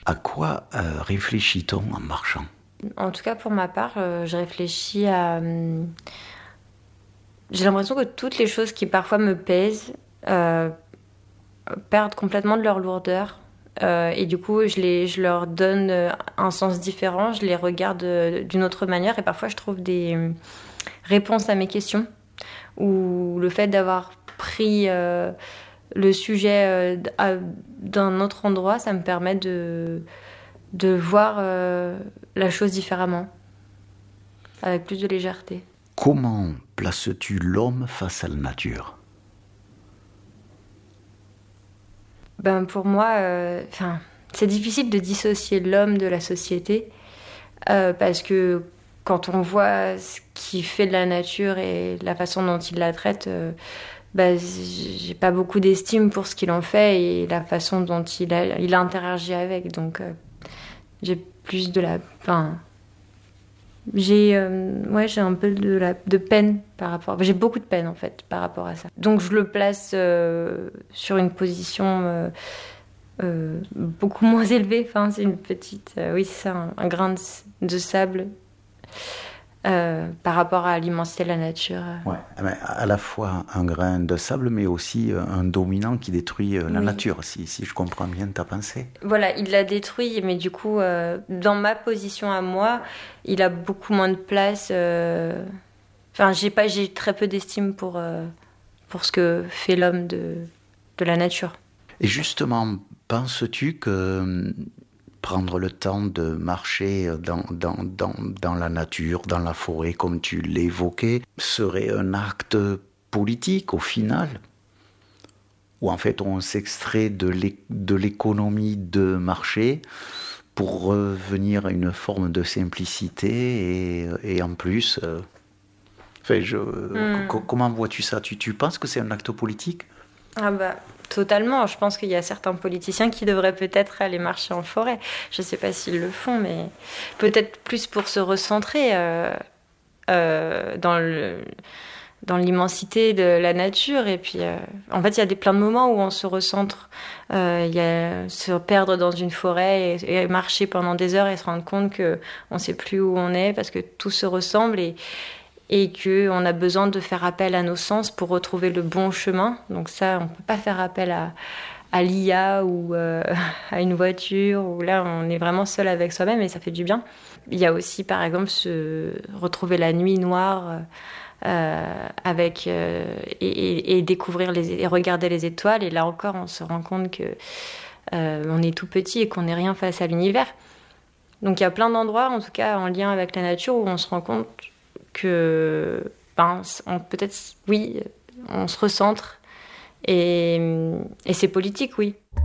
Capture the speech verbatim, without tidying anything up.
À quoi euh, réfléchit-on en marchant ? En tout cas, pour ma part, euh, je réfléchis à... hum, j'ai l'impression que toutes les choses qui parfois me pèsent euh, perdent complètement de leur lourdeur. Euh, et du coup, je, les, je leur donne euh, un sens différent, je les regarde euh, d'une autre manière et parfois je trouve des euh, réponses à mes questions. Ou le fait d'avoir pris euh, le sujet euh, d- à- d'un autre endroit, ça me permet de, de voir euh, la chose différemment, avec plus de légèreté. Comment places-tu l'homme face à la nature ? Ben pour moi, euh, enfin, c'est difficile de dissocier l'homme de la société euh, parce que quand on voit ce qu'il fait de la nature et la façon dont il la traite, euh, ben, j'ai pas beaucoup d'estime pour ce qu'il en fait et la façon dont il a, il a interagi avec. Donc euh, j'ai plus de la, enfin, j'ai, euh, ouais, j'ai un peu de la, de peine par rapport. J'ai beaucoup de peine en fait par rapport à ça. Donc je le place euh, sur une position. Euh, euh, beaucoup moins élevé. Enfin, c'est une petite, euh, oui, c'est ça, un, un grain de, de sable euh, par rapport à l'immensité de la nature. Ouais, mais à la fois un grain de sable, mais aussi un dominant qui détruit la Oui. nature, si, si je comprends bien ta pensée. Voilà, il l'a détruit, mais du coup, euh, dans ma position à moi, il a beaucoup moins de place. euh, Enfin, j'ai pas, j'ai très peu d'estime pour euh, pour ce que fait l'homme de de la nature. Et justement, penses-tu que hum, prendre le temps de marcher dans, dans, dans, dans la nature, dans la forêt, comme tu l'évoquais, serait un acte politique au final ? Où en fait on s'extrait de l'é- de l'économie de marché pour revenir à une forme de simplicité et, et en plus, euh, enfin, je, Hmm. co- comment vois-tu ça ? tu, tu penses que c'est un acte politique ? Ah bah totalement. Je pense qu'il y a certains politiciens qui devraient peut-être aller marcher en forêt. Je ne sais pas s'ils le font, mais peut-être plus pour se recentrer euh, euh, dans le dans l'immensité de la nature. Et puis, euh, en fait, il y a des, plein de moments où on se recentre. Euh, il y a se perdre dans une forêt et, et marcher pendant des heures et se rendre compte que on ne sait plus où on est parce que tout se ressemble et et qu'on a besoin de faire appel à nos sens pour retrouver le bon chemin. Donc ça, on ne peut pas faire appel à, à l'I A ou euh, à une voiture, où là, on est vraiment seul avec soi-même et ça fait du bien. Il y a aussi, par exemple, se retrouver la nuit noire euh, avec, euh, et, et, et découvrir les, et regarder les étoiles. Et là encore, on se rend compte que euh, on est tout petit et qu'on n'est rien face à l'univers. Donc il y a plein d'endroits, en tout cas en lien avec la nature, où on se rend compte que ben, on, peut-être, oui, on se recentre et, et c'est politique, oui.